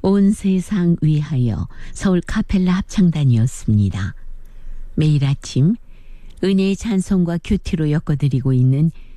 온 세상 위하여 서울 카펠라 합창단이었습니다. 매일 아침 은혜의 찬송과 큐티로 엮어드리고 있는